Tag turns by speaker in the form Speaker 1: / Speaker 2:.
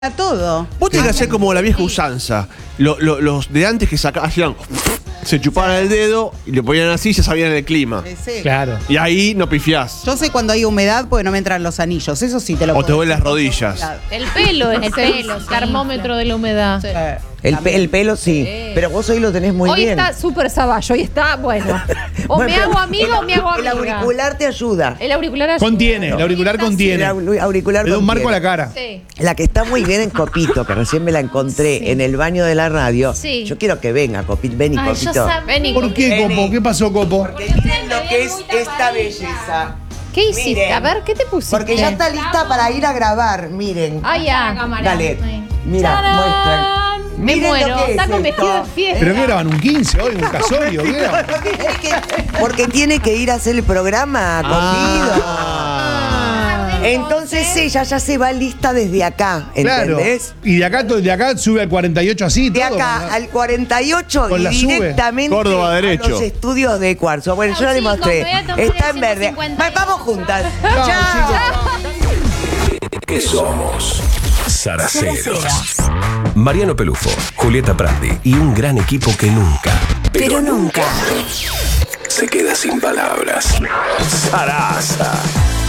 Speaker 1: A todo.
Speaker 2: Vos tenés que hacer como la vieja usanza. Los de antes que hacían, se chupaban el dedo y le ponían así y ya sabían el clima.
Speaker 1: Sí.
Speaker 3: Claro.
Speaker 2: Y ahí no pifiás.
Speaker 1: Yo sé cuando hay humedad porque no me entran los anillos. Eso sí te lo
Speaker 2: O
Speaker 1: puedo
Speaker 2: te duelen
Speaker 1: decir.
Speaker 2: las rodillas.
Speaker 4: El pelo es
Speaker 5: El pelo,
Speaker 4: el
Speaker 5: sí.
Speaker 4: termómetro de la humedad.
Speaker 6: El pelo sí, pero vos hoy lo tenés muy
Speaker 4: Hoy
Speaker 6: bien.
Speaker 4: está súper saballo, hoy está, bueno. O
Speaker 6: Bueno,
Speaker 4: me
Speaker 6: pero
Speaker 4: hago amigo o me hago
Speaker 6: El
Speaker 4: amiga.
Speaker 6: auricular te ayuda.
Speaker 4: El auricular ayuda.
Speaker 3: Contiene, el auricular contiene.
Speaker 6: El auricular
Speaker 3: Le da un marco a
Speaker 6: contiene.
Speaker 3: la cara.
Speaker 4: Sí.
Speaker 6: La que está muy bien en Copito, que recién me la encontré en el baño de la radio.
Speaker 5: Sí.
Speaker 6: Yo quiero que venga, Copito. Ven y
Speaker 5: Ay, yo
Speaker 6: Copito.
Speaker 5: sabía.
Speaker 4: Vení.
Speaker 3: ¿Por qué,
Speaker 6: Vení.
Speaker 3: Copo? ¿Qué pasó, Copo?
Speaker 6: Porque miren lo que es esta belleza.
Speaker 4: ¿Qué hiciste?
Speaker 6: Miren.
Speaker 4: A ver, ¿qué te pusiste?
Speaker 6: Porque ya está lista para ir a grabar, miren.
Speaker 4: Ah, ya.
Speaker 6: Dale,
Speaker 5: Ahí.
Speaker 6: mira,
Speaker 4: ¡Tarán!
Speaker 6: muestra.
Speaker 4: Me
Speaker 6: Miren
Speaker 4: muero.
Speaker 6: lo que es
Speaker 4: Está con
Speaker 6: esto.
Speaker 4: vestido de fiesta.
Speaker 3: ¿Pero qué graban? ¿Un 15 hoy? ¿Un casorio? ¿Qué graban?
Speaker 6: Porque tiene que ir a hacer el programa conmigo. Entonces ella ya se va lista desde acá,
Speaker 3: Claro.
Speaker 6: ¿entendés?
Speaker 3: Y de acá sube al 48 así.
Speaker 6: De
Speaker 3: todo,
Speaker 6: acá
Speaker 3: ¿no?
Speaker 6: al 48
Speaker 3: Con
Speaker 6: y
Speaker 3: la sube.
Speaker 6: directamente
Speaker 2: Córdoba
Speaker 6: a
Speaker 2: derecho.
Speaker 6: los estudios de Cuarzo. Bueno, yo la
Speaker 5: Chicos,
Speaker 6: demostré.
Speaker 5: me voy a tomar
Speaker 6: Está
Speaker 5: el
Speaker 6: en verde.
Speaker 5: 150.
Speaker 6: Vamos juntas.
Speaker 3: Chao,
Speaker 6: Chao.
Speaker 7: ¿Qué somos? Zaraceros. Mariano Pelufo, Julieta Prandi y un gran equipo que nunca, pero nunca, se queda sin palabras. Zaraza.